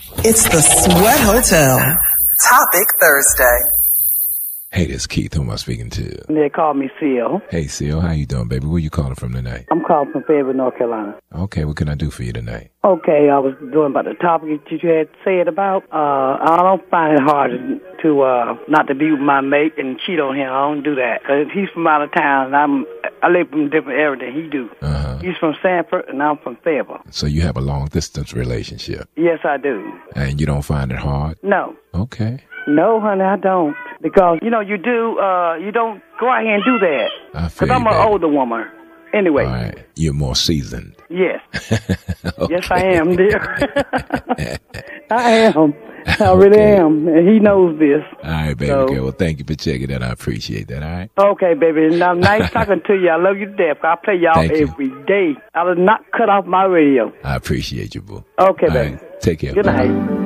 It's the Sweat Hotel. Topic Thursday. Hey, this is Keith. Who am I speaking to? They call me Seal. Hey, Seal. How you doing, baby? Where you calling from tonight? I'm calling from Fayetteville, North Carolina. Okay, what can I do for you tonight? Okay, I was doing about the topic that you had said about. I don't find it hard to not to be with my mate and cheat on him. I don't do that. Cause he's from out of town, and I live in a different area than he do. He's from Sanford, and I'm from Fayetteville. So you have a long-distance relationship? Yes, I do. And you don't find it hard? No. Okay. No, honey, I don't. Because, you don't go out here and do that. Because I'm an older woman. Anyway. All right. You're more seasoned. Yes. Okay. Yes, I am, dear. I am. I really am. And he knows this. All right, baby. Okay, well, thank you for checking that. I appreciate that, all right? Okay, baby. Now, nice talking to you. I love you to death. I play y'all every day. I will not cut off my radio. I appreciate you, boo. Okay, all baby. Right. Take care. Good night.